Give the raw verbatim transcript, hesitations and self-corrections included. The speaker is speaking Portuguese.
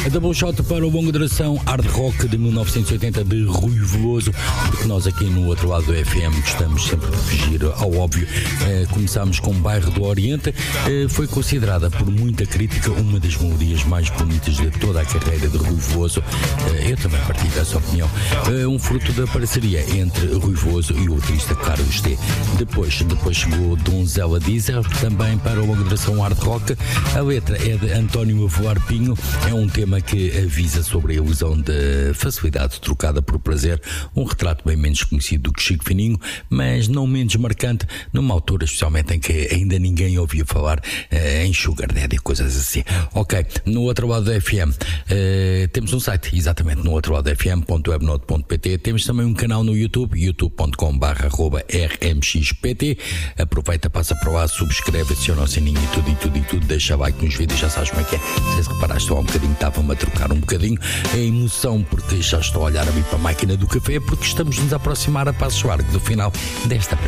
A double shot para o longa duração Hard Rock de mil novecentos e oitenta de Rui Veloso, porque nós aqui no outro lado do F M gostamos sempre de fugir ao óbvio. Eh, começámos com Bairro do Oriente, eh, foi considerada por muita crítica uma das melodias mais bonitas de toda a carreira de Rui Veloso. Eh, eu também partilho dessa opinião. Eh, um fruto da parceria entre Rui Veloso e o artista Carlos T. Depois, depois chegou Donzela Diesel, também para o longa duração Hard Rock. A letra é de António Avoar Pinho, é um tema que avisa sobre a ilusão de facilidade trocada por prazer, um retrato bem menos conhecido do que Chico Fininho, mas não menos marcante, numa altura especialmente em que ainda ninguém ouvia falar eh, em Sugar Daddy e coisas assim. Ok, no outro lado da F M eh, temos um site, exatamente no outro lado da F M ponto webnode ponto pt. Temos também um canal no YouTube, youtube ponto com barra r m x p t. Aproveita, passa para lá, subscreve, adiciona o sininho e tudo e tudo e tudo, deixa like nos vídeos, já sabes como é que é. Se reparaste há um bocadinho, estava-me a trocar um bocadinho a emoção, porque já estou a olhar a mim para a máquina do café, porque estamos-nos a aproximar a passos largos do final desta